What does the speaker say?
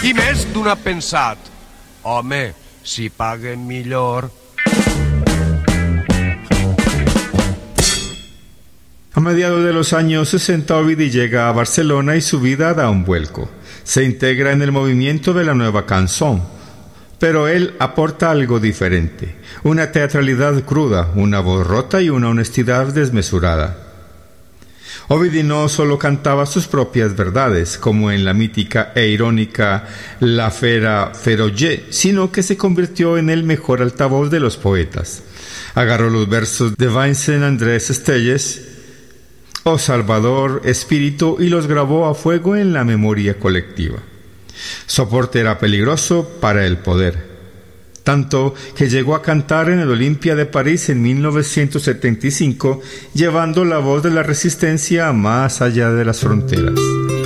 I més d'un ha pensat: home, si paguen millor. A mediados de los años 60, Ovidi llega a Barcelona y su vida da un vuelco. Se integra en el movimiento de la nueva canción, pero él aporta algo diferente: una teatralidad cruda, una voz rota y una honestidad desmesurada. Ovidi no solo cantaba sus propias verdades, como en la mítica e irónica La Fera Feroye, sino que se convirtió en el mejor altavoz de los poetas. Agarró los versos de Vincent Andrés Estelles o Salvador Espíritu y los grabó a fuego en la memoria colectiva. Su aporte era peligroso para el poder, tanto que llegó a cantar en el Olimpia de París en 1975, llevando la voz de la resistencia más allá de las fronteras.